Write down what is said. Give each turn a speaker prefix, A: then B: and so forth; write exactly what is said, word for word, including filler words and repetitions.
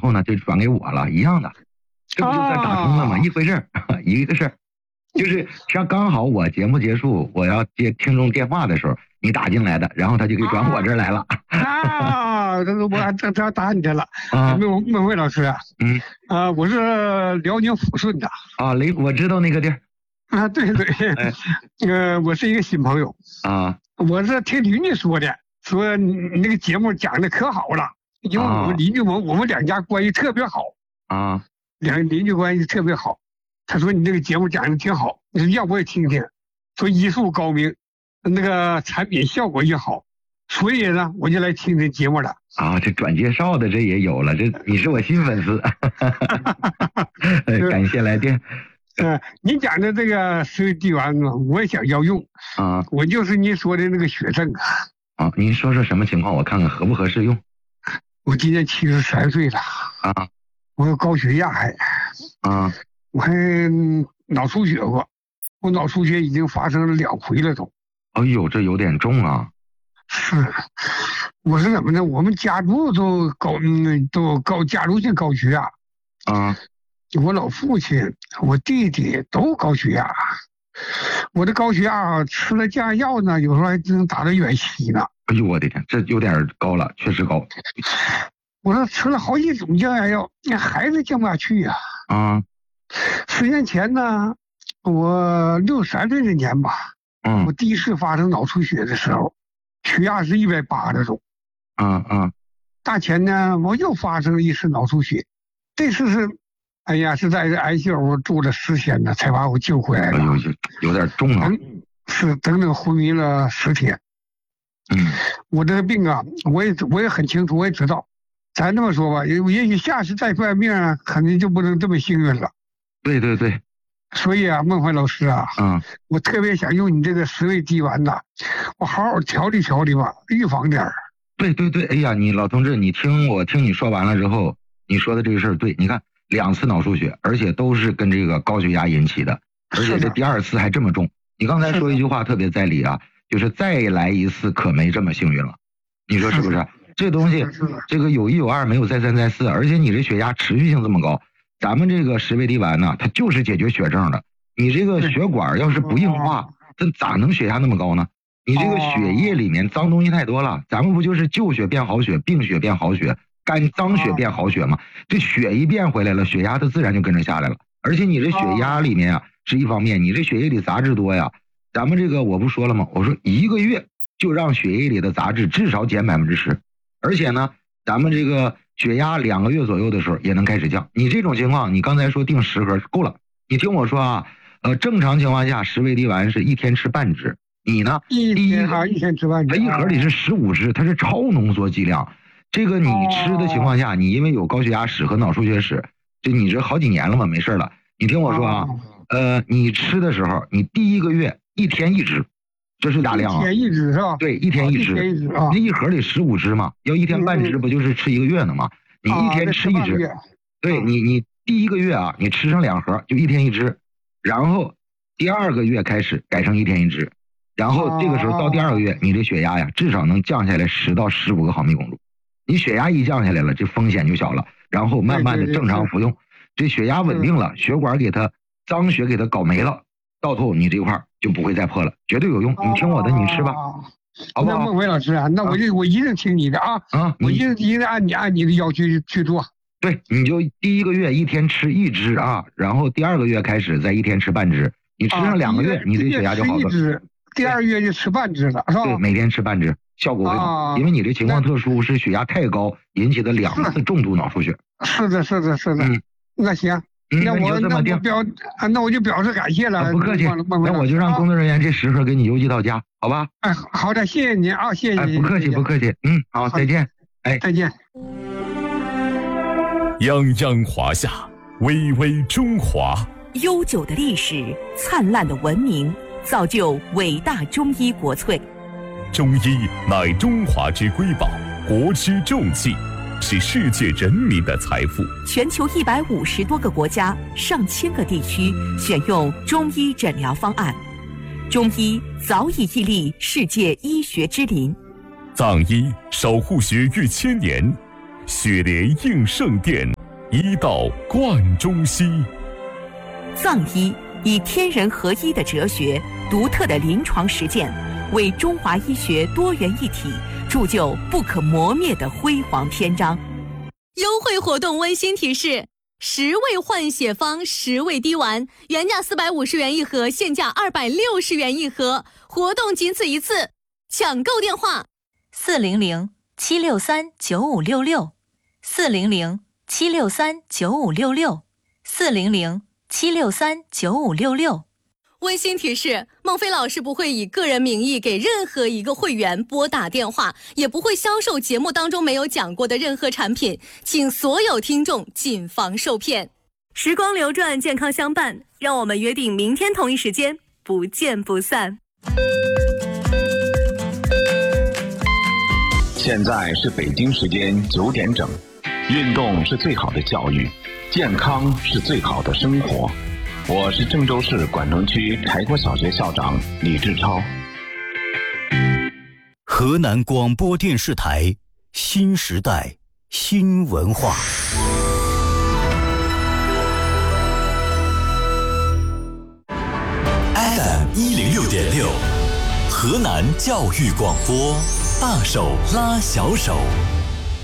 A: 后呢，就转给我了，一样的，这不就算打通了吗？啊、一回事儿，一个事儿，就是像刚好我节目结束，我要接听众电话的时候，你打进来的，然后他就给转我这儿来了。
B: 啊，这个我这这打你去了。啊，孟孟辉老师，嗯，啊，我是辽宁抚顺的。
A: 啊，雷，我知道那个地儿。
B: 啊，对对，哎、呃，我是一个新朋友
A: 啊，
B: 我是听邻居说的，说你那个节目讲的可好了，因为我们邻居们、啊、我们两家关系特别好
A: 啊，
B: 两邻居关系特别好。他说你这个节目讲的挺好，你说要不也听听，说医术高明，那个产品效果也好，所以呢，我就来听听节目了。
A: 啊，这转介绍的这也有了，这你是我新粉丝，感谢来电。
B: 呃，你讲的这个十味地丸啊，我也想要用啊，我就是你说的那个血症啊。
A: 啊，您说说什么情况，我看看合不合适用。
B: 我今年七十三岁了啊，我有高血压还啊，我还脑出血过，我脑出血已经发生了两回了都。
A: 哎呦，这有点重啊。
B: 是，我是怎么的？我们家族都高，嗯，都高家族性高血压啊。我老父亲、我弟弟都高血压，我的高血压吃了降压药呢，有时候还能打到远期呢。
A: 哎呦我的天，这有点高了，确实高。
B: 我说吃了好几种降压药，那还是降不下去呀。啊，十年前呢，我六十三岁那年吧，嗯，我第一次发生脑出血的时候，血压是一百八的种。啊啊，大前呢，我又发生了一次脑出血，这次是。哎呀，是在这 I C U 住了十天呢，才把我救回来了。
A: 哎呦，有点重啊！
B: 是整整昏迷了十天。嗯，我这个病啊，我也我也很清楚，我也知道。咱这么说吧，也也许下次再犯病啊，肯定就不能这么幸运了。
A: 对对对。
B: 所以啊，孟怀老师啊，嗯，我特别想用你这个十味地丸呐，我好好调理调理吧，预防点儿。
A: 对对对，哎呀，你老同志，你听我听你说完了之后，你说的这个事儿对，你看。两次脑出血，而且都是跟这个高血压引起的，而且这第二次还这么重。你刚才说一句话特别在理啊，就是再来一次可没这么幸运了，你说是不是？这东西这个有一有二，没有再三再四，而且你这血压持续性这么高，咱们这个十味地丸呢，它就是解决血症的。你这个血管要是不硬化，这咋能血压那么高呢？你这个血液里面脏东西太多了，咱们不就是旧血变好血，病血变好血，干脏血变好血嘛，这血一变回来了，血压它自然就跟着下来了。而且你这血压里面啊是一方面，你这血液里杂质多呀。咱们这个我不说了吗？我说一个月就让血液里的杂质至少减百分之十，而且呢，咱们这个血压两个月左右的时候也能开始降。你这种情况，你刚才说定十盒够了。你听我说啊，呃，正常情况下十味地丸是一天吃半支，你呢？
B: 一天啊，一天吃半支，
A: 它一盒里是十五支，它是超浓缩剂量。这个你吃的情况下，你因为有高血压史和脑出血史，这你这好几年了嘛，没事了。你听我说啊，呃，你吃的时候，你第一个月一天一支，这是大量啊。
B: 一天一支是吧？
A: 对，一天一支。
B: 一天一支啊。
A: 那一盒里十五支嘛，要一天半支，不就是吃一个月呢吗？你一天吃一支，对你你第一个月啊，你吃上两盒，就一天一支，然后第二个月开始改成一天一支，然后这个时候到第二个月，你这血压呀，至少能降下来十到十五个毫米汞柱。你血压一降下来了，这风险就小了，然后慢慢的正常服用，这血压稳定了，血管给它脏血给它搞没了，到头你这块就不会再破了，绝对有用。你听我的，你吃吧，好不好？
B: 那孟伟老师啊，那我就我一定听你的啊，啊，我一定一定按你按你的要求去做。
A: 对，你就第一个月一天吃一支啊，然后第二个月开始再一天吃半支，你吃上两个月，你这血压就好了。
B: 第二个月就吃半支了，是吧？
A: 对，每天吃半支。效果会好，啊、因为你这情况特殊，是血压太高引起的两次重度脑出血。
B: 是的，是的，是的。嗯、那行，
A: 嗯、
B: 那我
A: 那
B: 我表啊，那我就表示感谢了。
A: 啊、不客气，那我就让工作人员这十盒给你邮寄到家，好吧？
B: 哎，好的，谢谢您啊，谢谢您。
A: 哎、不客气，不客气。嗯，好，再见。哎，
B: 再见。
C: 泱泱华夏，巍巍中华。
D: 悠久的历史，灿烂的文明，造就伟大中医国粹。
C: 中医乃中华之瑰宝，国之重器，是世界人民的财富。
D: 全球一百五十多个国家、上千个地区选用中医诊疗方案，中医早已屹立世界医学之林。
C: 藏医守护血域千年，血莲应圣殿。 医道贯中西。
D: 藏医以天人合一的哲学、独特的临床实践，为中华医学多元一体铸就不可磨灭的辉煌篇章。
E: 优惠活动温馨提示：十味换血方十味滴丸，原价四百五十元一盒，现价二百六十元一盒，活动仅此一次，抢购电话：
F: 四零零七六三九五六六，四零零七六三九五六六，四零零七六三九五六六。
E: 温馨提示：孟非老师不会以个人名义给任何一个会员拨打电话，也不会销售节目当中没有讲过的任何产品，请所有听众谨防受骗。时光流转，健康相伴，让我们约定明天同一时间不见不散。
G: 现在是北京时间九点整。运动是最好的教育，健康是最好的生活。我是郑州市管中区柴国小学校长李志超。
H: 河南广播电视台新时代新文化。
I: F M 一零六点六，河南教育广播，大手拉小手。